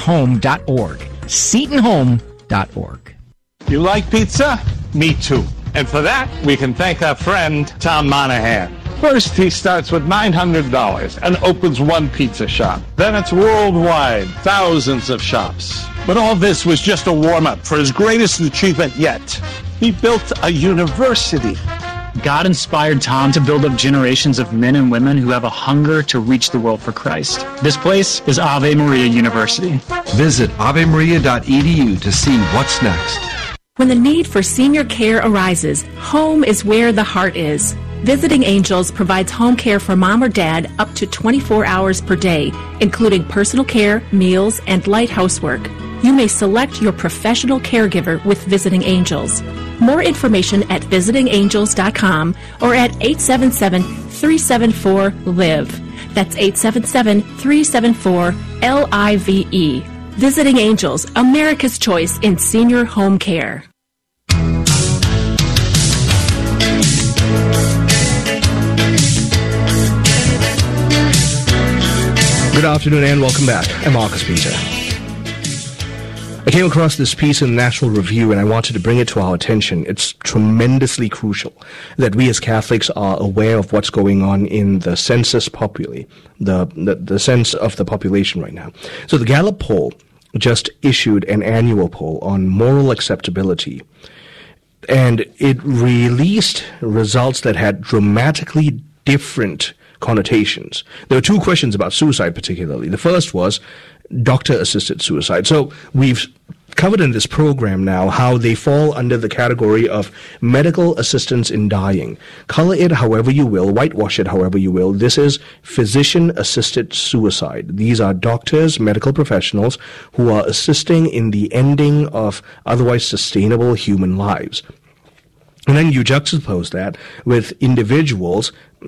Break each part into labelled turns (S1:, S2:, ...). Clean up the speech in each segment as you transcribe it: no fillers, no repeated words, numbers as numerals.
S1: SetonHome.org. SetonHome.org.
S2: You like pizza? Me too. And for that, we can thank our friend, Tom Monahan. First, he starts with $900 and opens one pizza shop. Then it's worldwide, thousands of shops. But all this was just a warm-up for his greatest achievement yet. He built a university.
S3: God inspired Tom to build up generations of men and women who have a hunger to reach the world for Christ. This place is Ave Maria University.
S4: Visit avemaria.edu to see what's next.
S5: When the need for senior care arises, home is where the heart is. Visiting Angels provides home care for mom or dad up to 24 hours per day, including personal care, meals, and light housework. You may select your professional caregiver with Visiting Angels. More information at visitingangels.com or at 877-374-LIVE. That's 877-374-LIVE. Visiting Angels, America's choice in senior home care.
S6: Good afternoon and welcome back. I'm Marcus Peter. I came across this piece in National Review and I wanted to bring it to our attention. It's tremendously crucial that we as Catholics are aware of what's going on in the census populi, the sense of the population right now. So the Gallup poll just issued an annual poll on moral acceptability, and it released results that had dramatically different connotations. There were two questions about suicide particularly. The first was doctor-assisted suicide. So we've covered in this program now how they fall under the category of medical assistance in dying. Color it however you will, whitewash it however you will. This is physician-assisted suicide. These are doctors, medical professionals who are assisting in the ending of otherwise sustainable human lives. And then you juxtapose that with individuals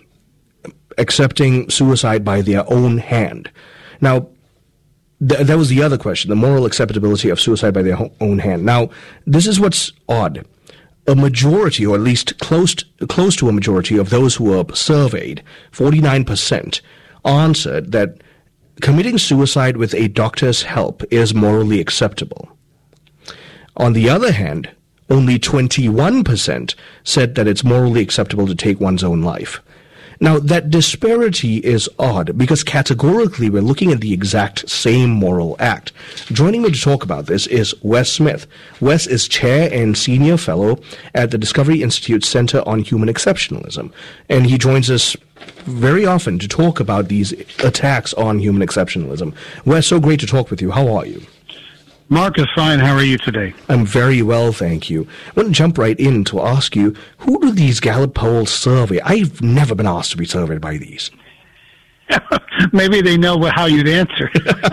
S6: accepting suicide by their own hand. Now, that was the other question, the moral acceptability of suicide by their own hand. Now, this is what's odd. A majority, or at least close to a majority of those who were surveyed, 49%, answered that committing suicide with a doctor's help is morally acceptable. On the other hand, only 21% said that it's morally acceptable to take one's own life. Now, that disparity is odd because categorically we're looking at the exact same moral act. Joining me to talk about this is Wes Smith. Wes is Chair and Senior Fellow at the Discovery Institute Center on Human Exceptionalism, and he joins us very often to talk about these attacks on human exceptionalism. Wes, so great to talk with you. How are you?
S7: Marcus, fine. How are you today?
S6: I'm very well, thank you. I want to jump right in to ask you, who do these Gallup polls survey? I've never been asked to be surveyed by these.
S7: Maybe they know how you'd answer.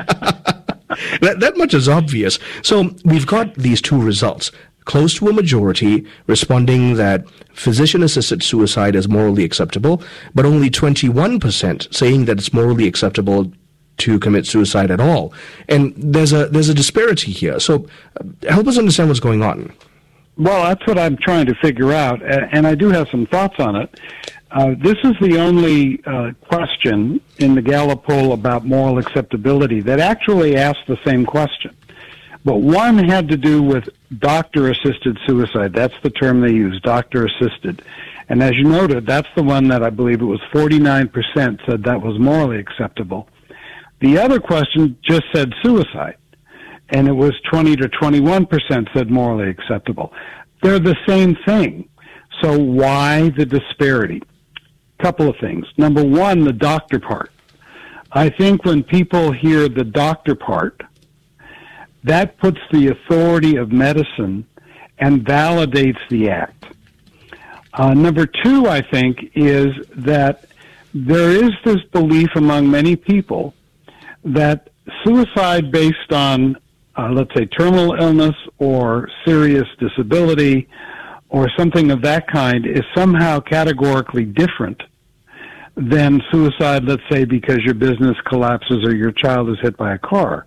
S6: That much is obvious. So we've got these two results. Close to a majority responding that physician-assisted suicide is morally acceptable, but only 21% saying that it's morally acceptable to commit suicide at all. And there's a disparity here. So help us understand what's going on.
S7: Well, that's what I'm trying to figure out, and I do have some thoughts on it. This is the only question in the Gallup poll about moral acceptability that actually asked the same question. But one had to do with doctor-assisted suicide. That's the term they use, doctor-assisted. And as you noted, that's the one that I believe it was 49% said that was morally acceptable. The other question just said suicide, and it was 20 to 21% said morally acceptable. They're the same thing. So why the disparity? Couple of things. Number one, the doctor part. I think when people hear the doctor part, that puts the authority of medicine and validates the act. Number two, I think, is that there is this belief among many people that suicide based on, let's say, terminal illness or serious disability or something of that kind is somehow categorically different than suicide, let's say, because your business collapses or your child is hit by a car.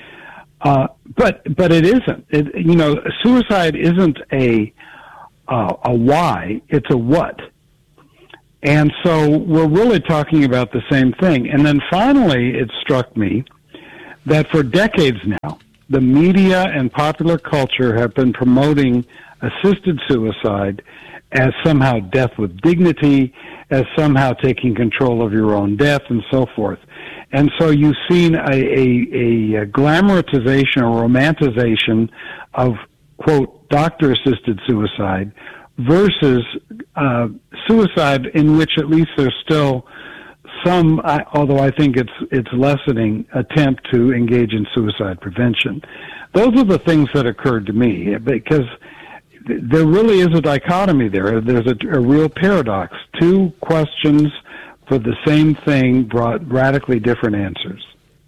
S7: But it isn't. Suicide isn't a why, it's a what. And so we're really talking about the same thing. And then finally, it struck me that for decades now, the media and popular culture have been promoting assisted suicide as somehow death with dignity, as somehow taking control of your own death, and so forth. And so you've seen a glamorization or romanticization of, quote, doctor-assisted suicide versus suicide in which at least there's still some, although I think it's lessening, attempt to engage in suicide prevention. Those are the things that occurred to me, because there really is a dichotomy there. There's a real paradox. Two questions for the same thing brought radically different answers.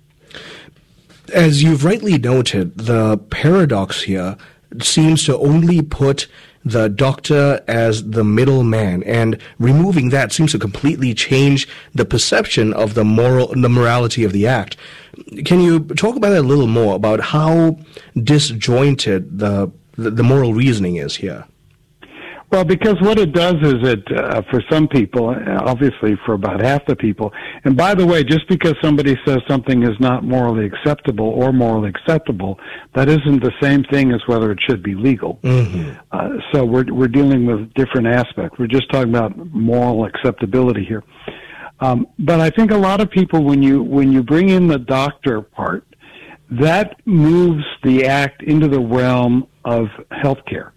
S6: As you've rightly noted, the paradox here seems to only put the doctor as the middleman, and removing that seems to completely change the perception of the morality of the act. Can you talk about that a little more, about how disjointed the moral reasoning is here?
S7: Well, because what it does is for some people, obviously for about half the people, and by the way, just because somebody says something is not morally acceptable or morally acceptable, that isn't the same thing as whether it should be legal. Mm-hmm. So we're dealing with different aspects. We're just talking about moral acceptability here. But I think a lot of people, when you bring in the doctor part, that moves the act into the realm of healthcare.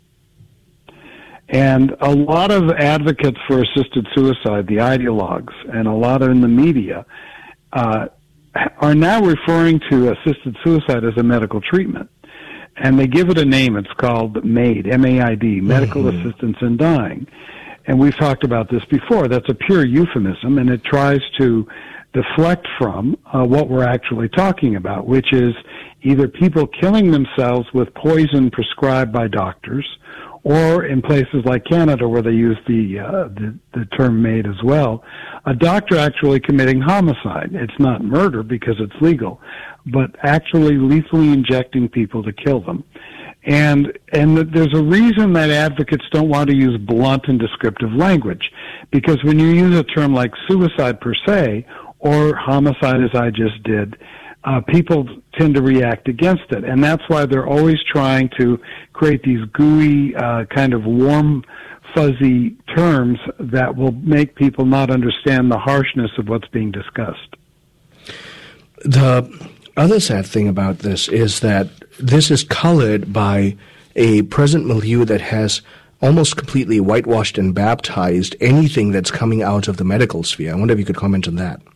S7: And a lot of advocates for assisted suicide, the ideologues, and a lot in the media, are now referring to assisted suicide as a medical treatment. And they give it a name. It's called MAID, M-A-I-D, Medical Assistance in Dying. And we've talked about this before. That's a pure euphemism, and it tries to deflect from what we're actually talking about, which is either people killing themselves with poison prescribed by doctors, or in places like Canada where they use the term MAID as well, a doctor actually committing homicide. It's not murder because it's legal, but actually lethally injecting people to kill them. And there's a reason that advocates don't want to use blunt and descriptive language, because when you use a term like suicide per se, or homicide as I just did, people tend to react against it. And that's why they're always trying to create these gooey, kind of warm, fuzzy terms that will make people not understand the harshness of what's being discussed.
S6: The other sad thing about this is that this is colored by a present milieu that has almost completely whitewashed and baptized anything that's coming out of the medical sphere. I wonder if you could comment on that.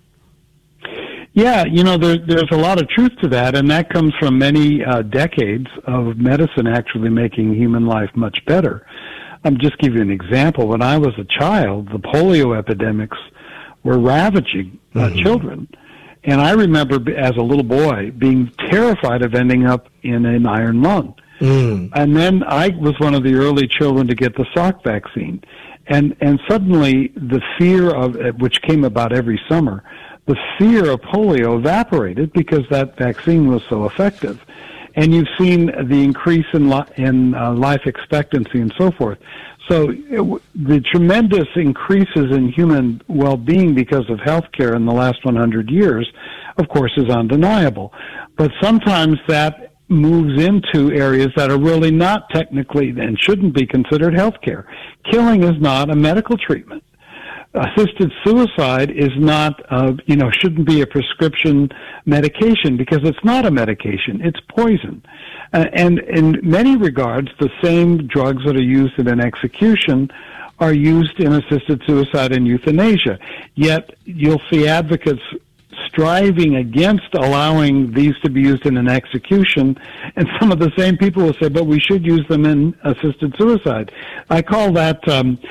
S7: Yeah, there's a lot of truth to that, and that comes from many decades of medicine actually making human life much better. I'll just give you an example. When I was a child, the polio epidemics were ravaging children. And I remember as a little boy being terrified of ending up in an iron lung. And then I was one of the early children to get the Salk vaccine. And suddenly the fear of it, which came about every summer, the fear of polio evaporated because that vaccine was so effective. And you've seen the increase in life expectancy and so forth. So the tremendous increases in human well-being because of healthcare in the last 100 years, of course, is undeniable. But sometimes that moves into areas that are really not technically and shouldn't be considered healthcare. Killing is not a medical treatment. Assisted suicide is not, shouldn't be a prescription medication because it's not a medication. It's poison. And in many regards, the same drugs that are used in an execution are used in assisted suicide and euthanasia. Yet you'll see advocates striving against allowing these to be used in an execution, and some of the same people will say, but we should use them in assisted suicide. I call that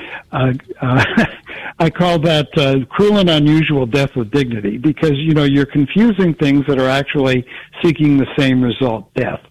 S7: cruel and unusual death with dignity, because you're confusing things that are actually seeking the same result, death.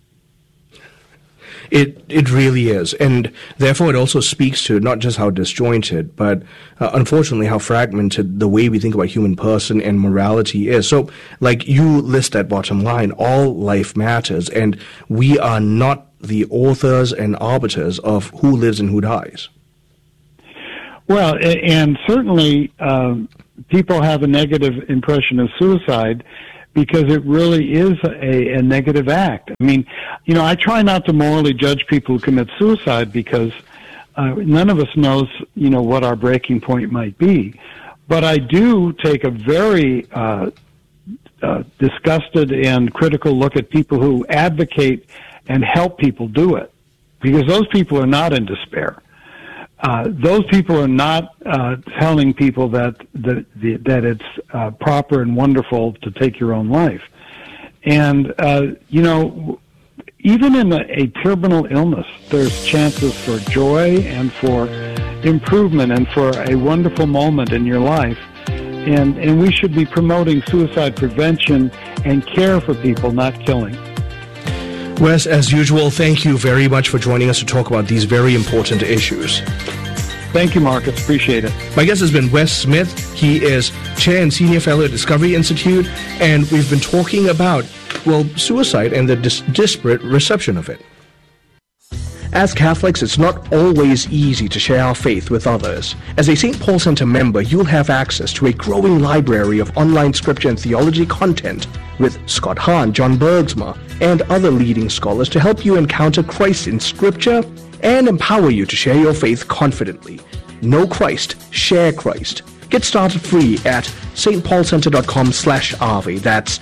S6: It really is, and therefore it also speaks to not just how disjointed, but unfortunately how fragmented the way we think about human person and morality is. So, like you list that bottom line, all life matters, and we are not the authors and arbiters of who lives and who dies.
S7: Well, and certainly people have a negative impression of suicide because it really is a negative act. I mean, I try not to morally judge people who commit suicide because none of us knows, what our breaking point might be. But I do take a very disgusted and critical look at people who advocate and help people do it, because those people are not in despair. Those people are not telling people that it's proper and wonderful to take your own life. And even in a terminal illness, there's chances for joy and for improvement and for a wonderful moment in your life. And we should be promoting suicide prevention and care for people, not killing.
S6: Wes, as usual, thank you very much for joining us to talk about these very important issues.
S7: Thank you, Marcus. Appreciate it.
S6: My guest has been Wes Smith. He is Chair and Senior Fellow at Discovery Institute, and we've been talking about, suicide and the disparate reception of it. As Catholics, it's not always easy to share our faith with others. As a St. Paul Center member, you'll have access to a growing library of online scripture and theology content with Scott Hahn, John Bergsma, and other leading scholars to help you encounter Christ in Scripture and empower you to share your faith confidently. Know Christ, share Christ. Get started free at stpaulcenter.com/AVE. That's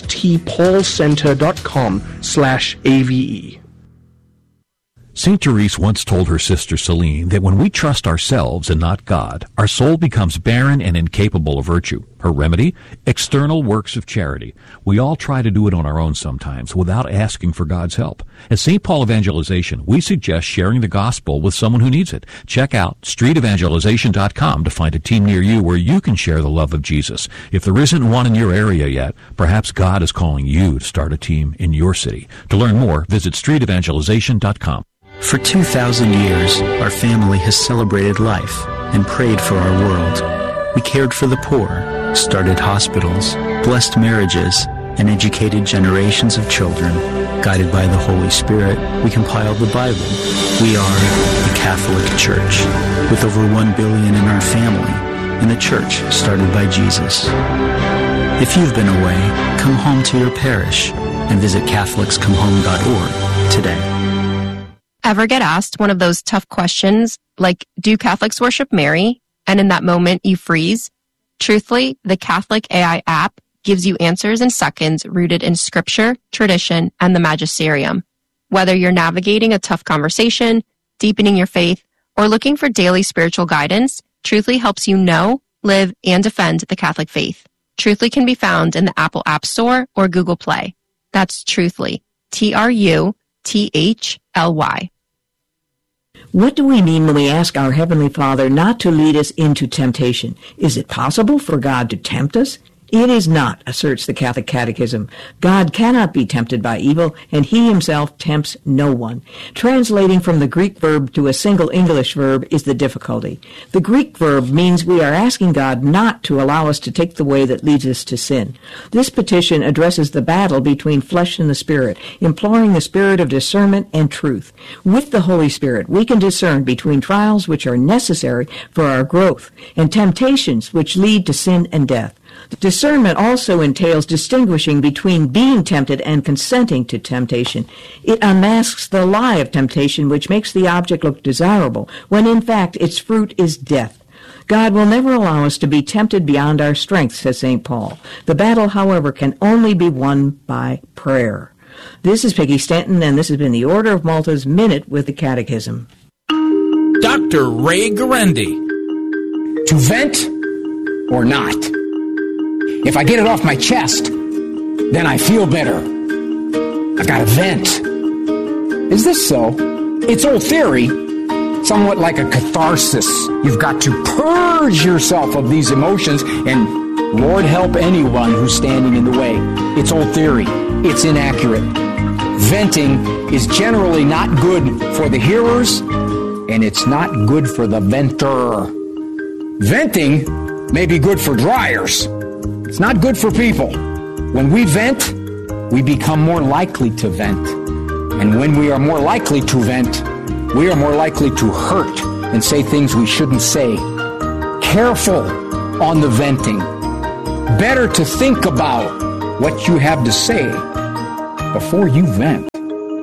S6: stpaulcenter.com/AVE.
S1: St. Therese once told her sister Celine that when we trust ourselves and not God, our soul becomes barren and incapable of virtue. Her remedy? External works of charity. We all try to do it on our own sometimes without asking for God's help. At St. Paul Evangelization, we suggest sharing the gospel with someone who needs it. Check out streetevangelization.com to find a team near you where you can share the love of Jesus. If there isn't one in your area yet, perhaps God is calling you to start a team in your city. To learn more, visit streetevangelization.com.
S8: For 2,000 years, our family has celebrated life and prayed for our world. We cared for the poor, started hospitals, blessed marriages, and educated generations of children. Guided by the Holy Spirit, we compiled the Bible. We are the Catholic Church, with over 1 billion in our family, and a church started by Jesus. If you've been away, come home to your parish and visit CatholicsComeHome.org today.
S9: Ever get asked one of those tough questions like, do Catholics worship Mary? And in that moment you freeze? Truthfully, the Catholic AI app gives you answers in seconds rooted in scripture, tradition, and the magisterium. Whether you're navigating a tough conversation, deepening your faith, or looking for daily spiritual guidance, Truthfully helps you know, live, and defend the Catholic faith. Truthfully can be found in the Apple App Store or Google Play. That's Truthfully. TRUTHLY.
S10: What do we mean when we ask our Heavenly Father not to lead us into temptation? Is it possible for God to tempt us? It is not, asserts the Catholic Catechism. God cannot be tempted by evil, and he himself tempts no one. Translating from the Greek verb to a single English verb is the difficulty. The Greek verb means we are asking God not to allow us to take the way that leads us to sin. This petition addresses the battle between flesh and the Spirit, imploring the Spirit of discernment and truth. With the Holy Spirit, we can discern between trials which are necessary for our growth and temptations which lead to sin and death. Discernment also entails distinguishing between being tempted and consenting to temptation. It unmasks the lie of temptation, which makes the object look desirable, when in fact its fruit is death. God will never allow us to be tempted beyond our strength, says St. Paul. The battle, however, can only be won by prayer. This is Peggy Stanton, and this has been the Order of Malta's Minute with the Catechism.
S11: Dr. Ray Guarendi.
S12: To vent or not? If I get it off my chest, then I feel better. I've got to vent. Is this so? It's old theory, somewhat like a catharsis. You've got to purge yourself of these emotions, and Lord help anyone who's standing in the way. It's old theory. It's inaccurate. Venting is generally not good for the hearers, and it's not good for the venter. Venting may be good for dryers. It's not good for people. When we vent, we become more likely to vent. And when we are more likely to vent, we are more likely to hurt and say things we shouldn't say. Careful on the venting. Better to think about what you have to say before you vent.